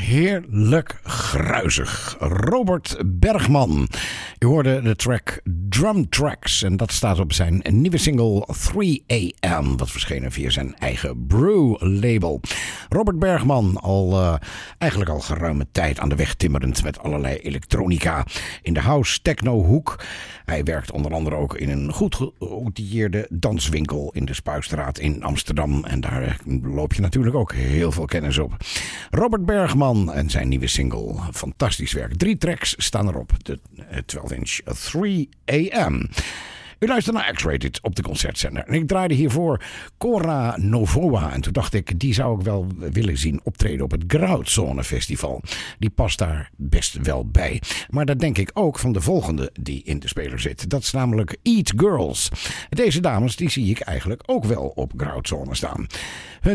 heerlijk gruizig. Robert Bergman. U hoorde de track Drum Tracks en dat staat op zijn nieuwe single 3am, wat verschenen via zijn eigen Brew label. Robert Bergman, eigenlijk al geruime tijd aan de weg timmerend met allerlei elektronica in de house techno hoek. Hij werkt onder andere ook in een goed geoutilleerde danswinkel in de Spuistraat in Amsterdam. En daar loop je natuurlijk ook heel veel kennis op. Robert Bergman en zijn nieuwe single. Fantastisch werk. 3 tracks staan erop. De 12-inch 3am. U luistert naar X-Rated op de Concertzender. En ik draaide hiervoor Cora Novoa. En toen dacht ik, die zou ik wel willen zien optreden op het Grautzone Festival. Die past daar best wel bij. Maar dat denk ik ook van de volgende die in de speler zit. Dat is namelijk Eat Girls. Deze dames die zie ik eigenlijk ook wel op Grautzone staan.